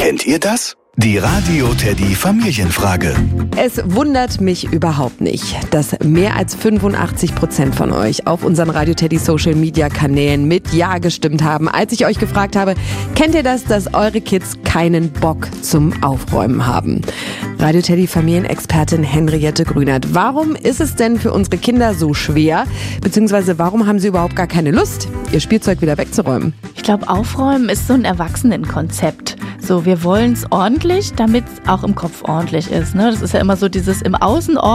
Kennt ihr das? Die Radio Teddy Familienfrage. Es wundert mich überhaupt nicht, dass mehr als 85% von euch auf unseren Radio Teddy Social Media Kanälen mit Ja gestimmt haben, als ich euch gefragt habe, kennt ihr das, dass eure Kids keinen Bock zum Aufräumen haben? Radio Teddy Familienexpertin Henriette Grünert. Warum ist es denn für unsere Kinder so schwer? Beziehungsweise warum haben sie überhaupt gar keine Lust, ihr Spielzeug wieder wegzuräumen? Ich glaube, Aufräumen ist so ein Erwachsenenkonzept. So, wir wollen es ordentlich, damit es auch im Kopf ordentlich ist. Ne? Das ist ja immer so dieses im Außen ordentlich.